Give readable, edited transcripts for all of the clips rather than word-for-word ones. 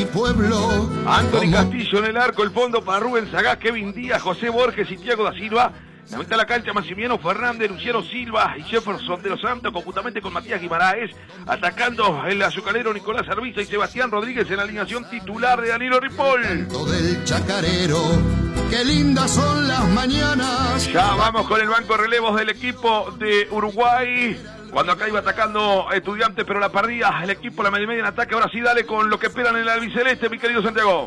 mi pueblo. Anthony Castillo en el arco, el fondo para Rubén Sagás, Kevin Díaz, José Borges y Thiago da Silva. La mitad de la cancha, Maximiano Fernández, Luciano Silva y Jefferson de los Santos, conjuntamente con Matías Guimaraes. Atacando el azucarero Nicolás Arbiza y Sebastián Rodríguez en la alineación titular de Danilo Ripoll. Canto del chacarero, qué lindas son las mañanas. Ya vamos con el banco de relevos del equipo de Uruguay. Cuando acá iba atacando a Estudiantes, pero la perdía el equipo, la media en ataque. Ahora sí, dale con lo que esperan en el albiceleste, mi querido Santiago.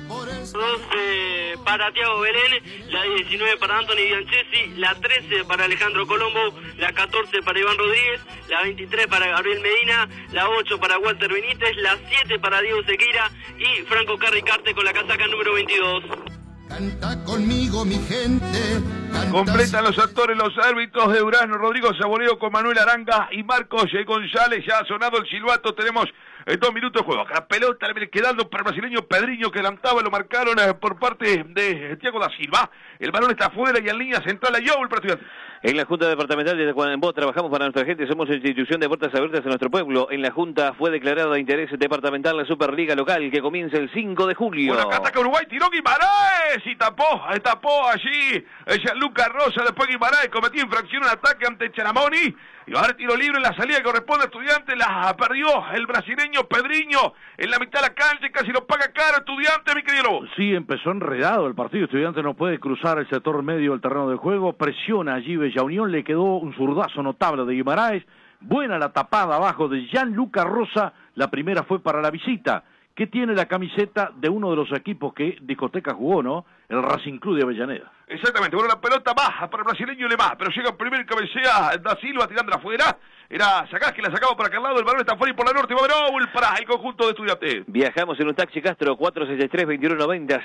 12 para Thiago Belén, la 19 para Anthony Bianchesi, la 13 para Alejandro Colombo, la 14 para Iván Rodríguez, la 23 para Gabriel Medina, la 8 para Walter Benítez, la 7 para Diego Sequeira y Franco Carricarte con la casaca número 22. Canta conmigo mi gente. Completan los actores, los árbitros de Durazno, Rodrigo Saboreo con Manuel Aranga y Marcos González. Ya ha sonado el silbato, tenemos 2 minutos de juego. La pelota le viene quedando para el brasileño Pedrinho, que adelantaba, lo marcaron por parte de Thiago da Silva. El balón está afuera y en línea central hay Yol para Estudiantes. En la Junta Departamental de Tacuarembó trabajamos para nuestra gente, somos institución de puertas abiertas en nuestro pueblo. En la Junta fue declarada de interés departamental la Superliga Local, que comienza el 5 de julio. Bueno, acá ataca Uruguay, tiró Guimaraes y tapó allí Gianluca Rosa. Después Guimaraes cometió infracción en ataque ante Charamoni. Y va a haber tiro libre en la salida que corresponde a Estudiantes. La perdió el brasileño Pedrinho en la mitad de la cancha y casi lo paga caro Estudiantes, mi querido Lobo. Sí, empezó enredado el partido. Estudiantes no puede cruzar el sector medio del terreno de juego. Presiona allí Bella Unión. Le quedó un zurdazo notable de Guimaraes. Buena la tapada abajo de Gianluca Rosa. La primera fue para la visita, que tiene la camiseta de uno de los equipos que Discoteca jugó, ¿no? El Racing Club de Avellaneda. Exactamente, bueno, la pelota baja para el brasileño y le va, pero llega primero y cabecea da Silva tirándola afuera. Era Sagás que la sacaba para aquel lado, el balón está fuera y por la norte va a haber Owl para el conjunto de Estudiantes. Viajamos en un taxi Castro, 463-2190,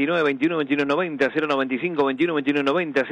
099-21-2190, 095-21-2190,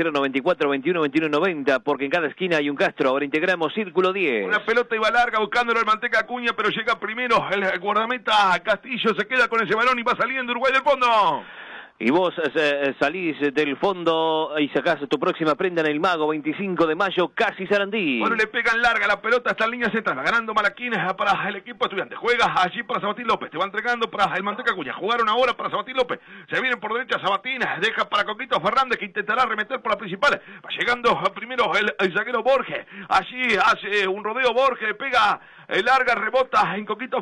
094-21-2190, porque en cada esquina hay un Castro. Ahora integramos Círculo 10. Una pelota iba larga buscándolo el Manteca Acuña, pero llega primero el guardameta Castillo, se queda con ese balón y va saliendo Uruguay del fondo. Y vos salís del fondo y sacás tu próxima prenda en el Mago, 25 de mayo, casi Sarandí. Bueno, le pegan larga la pelota hasta en línea central, va ganando Malaquines para el equipo Estudiante. Juega allí para Sabatín López, te va entregando para el Manteca Acuña. Jugaron ahora para Sabatín López, se vienen por derecha Sabatín, deja para Coquito Fernández que intentará remeter por la principal. Va llegando primero el zaguero Borges, allí hace un rodeo Borges, le pega larga, rebota en Coquito